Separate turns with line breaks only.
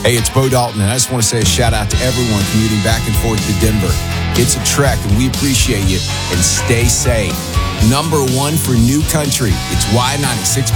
Hey, it's Bo Dalton, and I just want to say a shout out to everyone commuting back and forth to Denver. It's a trek, and we appreciate you, and stay safe. Number one for new country, it's Y96.7.